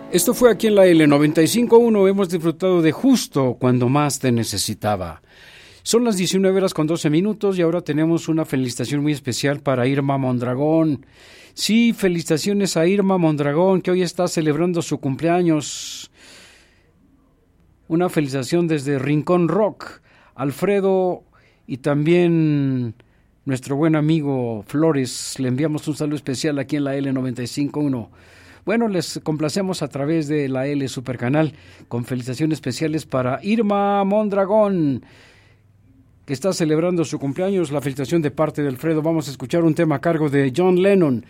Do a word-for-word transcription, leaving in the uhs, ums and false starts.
Esto fue aquí en la L noventa y cinco punto uno. Hemos disfrutado de Justo cuando más te necesitaba. Son las diecinueve horas con doce minutos y ahora tenemos una felicitación muy especial para Irma Mondragón. Sí, felicitaciones a Irma Mondragón, que hoy está celebrando su cumpleaños. Una felicitación desde Rincón Rock, Alfredo y también nuestro buen amigo Flores. Le enviamos un saludo especial aquí en la L noventa y cinco punto uno. Bueno, les complacemos a través de la L Supercanal con felicitaciones especiales para Irma Mondragón, que está celebrando su cumpleaños. La felicitación de parte de Alfredo. Vamos a escuchar un tema a cargo de John Lennon.